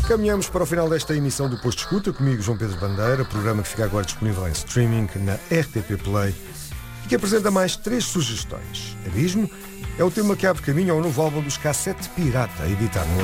Caminhamos para o final desta emissão do Posto de Escuta, comigo João Pedro Bandeira, programa que fica agora disponível em streaming na RTP Play e que apresenta mais 3 sugestões. Abismo é o tema que abre caminho ao novo álbum dos Cassete Pirata, a editar no